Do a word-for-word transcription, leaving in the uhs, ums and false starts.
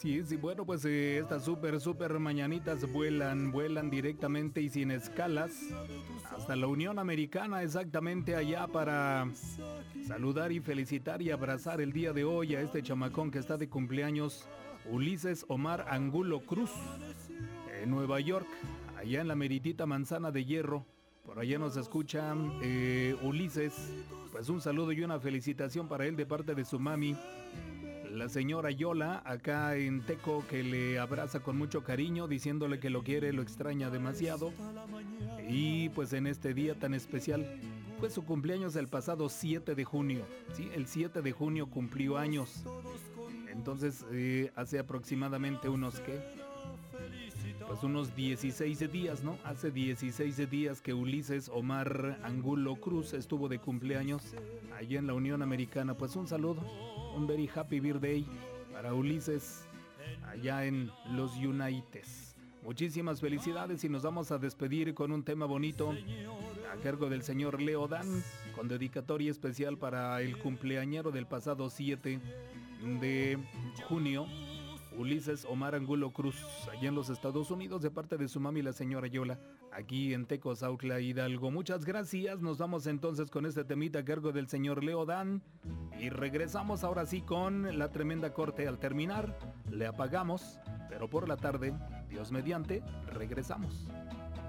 Así es, y bueno, pues eh, estas súper, súper mañanitas vuelan, vuelan directamente y sin escalas hasta la Unión Americana, exactamente allá para saludar y felicitar y abrazar el día de hoy a este chamacón que está de cumpleaños, Ulises Omar Angulo Cruz, en Nueva York, allá en la meritita Manzana de Hierro. Por allá nos escucha eh, Ulises. Pues un saludo y una felicitación para él de parte de su mami, la señora Yola, acá en Teco, que le abraza con mucho cariño, diciéndole que lo quiere, lo extraña demasiado. Y pues en este día tan especial, pues su cumpleaños el pasado siete de junio. Sí, el siete de junio cumplió años. Entonces, eh, hace aproximadamente unos, ¿qué? Pues unos dieciséis días, ¿no? Hace dieciséis días que Ulises Omar Angulo Cruz estuvo de cumpleaños allá en la Unión Americana. Pues un saludo, un very happy birthday para Ulises allá en los Unites. Muchísimas felicidades y nos vamos a despedir con un tema bonito a cargo del señor Leo Dan, con dedicatoria especial para el cumpleañero del pasado siete de junio, Ulises Omar Angulo Cruz, allá en los Estados Unidos, de parte de su mami, la señora Yola, aquí en Tecos, Autla, Hidalgo. Muchas gracias, nos vamos entonces con este temita a cargo del señor Leo Dan y regresamos ahora sí con la tremenda corte. Al terminar, le apagamos, pero por la tarde, Dios mediante, regresamos.